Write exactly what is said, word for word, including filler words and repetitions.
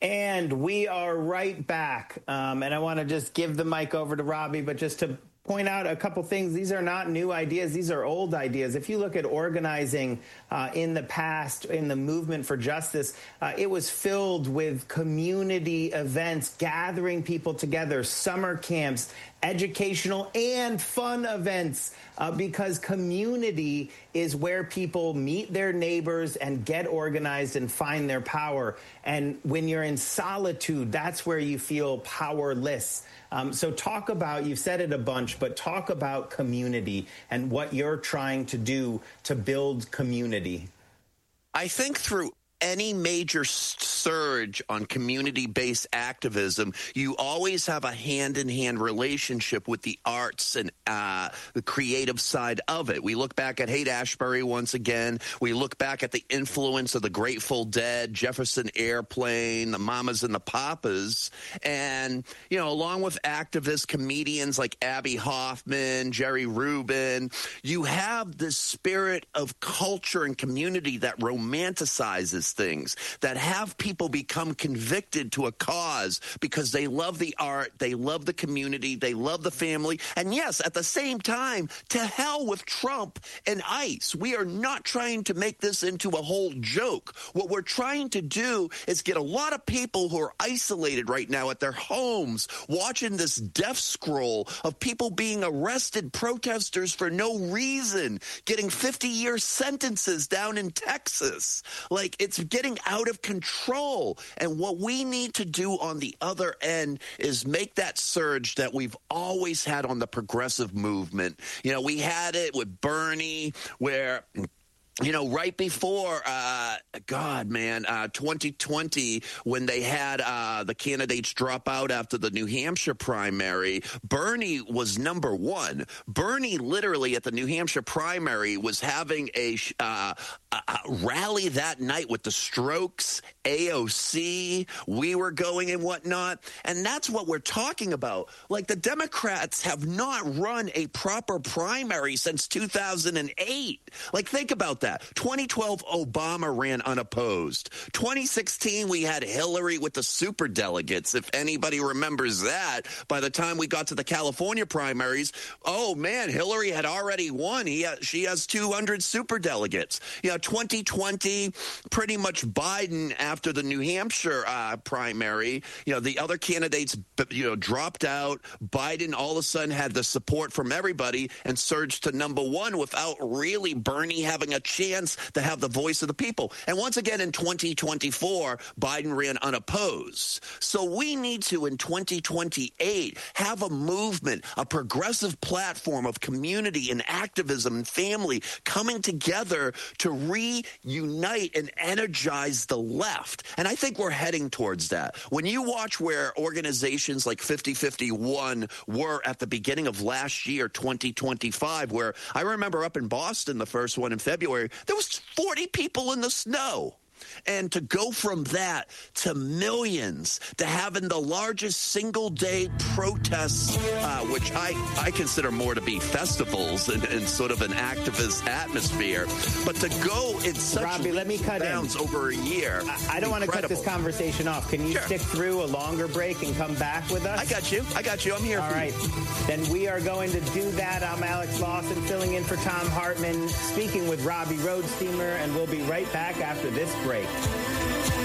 And we are right back. Um, and I want to just give the mic over to Robbie, but just to point out a couple things. These are not new ideas. These are old ideas. If you look at organizing uh, in the past, in the movement for justice, uh, it was filled with community events, gathering people together, summer camps, educational and fun events, uh, because community is where people meet their neighbors and get organized and find their power. And when you're in solitude, that's where you feel powerless. Um, so talk about, you've said it a bunch, but talk about community and what you're trying to do to build community. I think through any major surge on community-based activism, you always have a hand-in-hand relationship with the arts and uh, the creative side of it. We look back at Haight-Ashbury once again. We look back at the influence of the Grateful Dead, Jefferson Airplane, the Mamas and the Papas, and, you know, along with activist comedians like Abby Hoffman, Jerry Rubin, you have this spirit of culture and community that romanticizes things, that have people become convicted to a cause because they love the art, they love the community, they love the family. And yes, at the same time, to hell with Trump and ICE. We are not trying to make this into a whole joke. What we're trying to do is get a lot of people who are isolated right now at their homes watching this death scroll of people being arrested, protesters for no reason, getting fifty-year sentences down in Texas. Like, it's getting out of control. And what we need to do on the other end is make that surge that we've always had on the progressive movement. You know, we had it with Bernie, where, you know, right before, uh, God, man, uh, twenty twenty, when they had uh, the candidates drop out after the New Hampshire primary, Bernie was number one. Bernie literally at the New Hampshire primary was having a, uh, a, a rally that night with the Strokes, A O C, we were going and whatnot. And that's what we're talking about. Like, the Democrats have not run a proper primary since two thousand eight. Like, think about that. twenty twelve, Obama ran unopposed. twenty sixteen, we had Hillary with the superdelegates. If anybody remembers that, by the time we got to the California primaries, oh man, Hillary had already won. He ha- she has two hundred superdelegates. You know, twenty twenty, pretty much Biden after the New Hampshire uh, primary. You know, the other candidates, you know, dropped out. Biden all of a sudden had the support from everybody and surged to number one without really Bernie having a chance to have the voice of the people. And once again, in twenty twenty-four, Biden ran unopposed. So we need to, in twenty twenty-eight, have a movement, a progressive platform of community and activism and family coming together to reunite and energize the left. And I think we're heading towards that. When you watch where organizations like fifty fifty-one were at the beginning of last year, twenty twenty-five, where I remember up in Boston, the first one in February, there was forty people in the snow. And to go from that to millions, to having the largest single-day protests, uh, which I, I consider more to be festivals and, and sort of an activist atmosphere, but to go in such Robbie, let me cut bounds in. over a year. I, I don't want to cut this conversation off. Can you sure. stick through a longer break and come back with us? I got you. I got you. I'm here. All for right. You. Then we are going to do that. I'm Alex Lawson, filling in for Tom Hartman, speaking with Robbie Roadsteamer, and we'll be right back after this break.